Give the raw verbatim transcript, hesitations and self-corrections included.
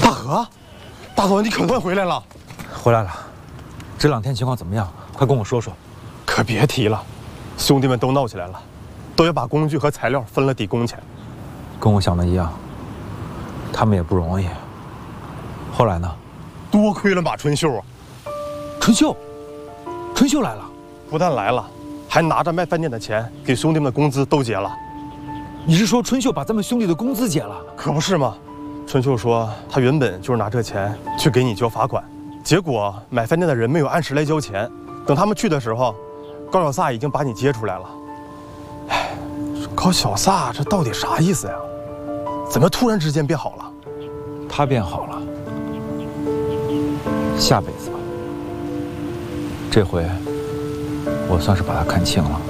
大河，大佐，你可算回来了！ 回来了，这两天情况怎么样？快跟我说说。 可别提了，兄弟们都闹起来了，都要把工具和材料分了抵工钱。 跟我想的一样，他们也不容易。后来呢？ 多亏了马春秀啊！ 春秀，春秀来了， 不但来了，还拿着卖饭店的钱给兄弟们的工资都结了。 你是说春秀把咱们兄弟的工资结了？ 可不是嘛！春秀说他原本就是拿这钱去给你交罚款，结果买饭店的人没有按时来交钱，等他们去的时候，高小撒已经把你接出来了。哎，高小撒这到底啥意思呀？怎么突然之间变好了？ 他变好了，下辈子吧。这回我算是把他看清了。